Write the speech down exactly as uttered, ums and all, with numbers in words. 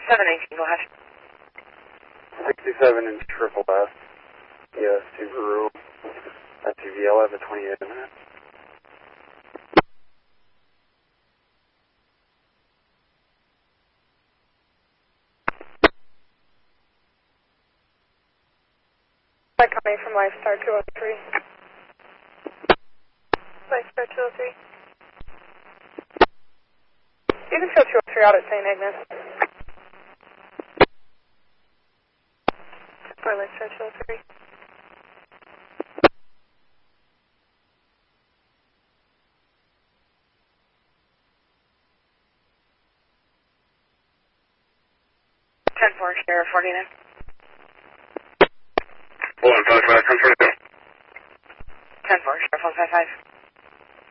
seven eighteen, go ahead. sixty-seven in Triple S. Yeah, Subaru S U V. I'll have a twenty-eight in a minute. Hi, coming from Lifestar two oh three. Lifestar two oh three. You can show two oh three out at Saint Agnes. For Lifestar two oh three. ten four, Sheriff forty-nine. Hold on, five five, ten four. ten four, Sheriff one five five.